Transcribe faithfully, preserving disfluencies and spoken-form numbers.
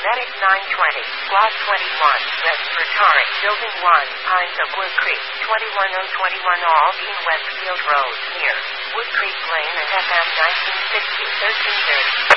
Medic nine twenty, Squad twenty-one, Respiratory, Building one, Pines of Wood Creek, twenty-one oh twenty-one Aldine Westfield Road, near Wood Creek Lane and F M nineteen sixty, thirteen thirty.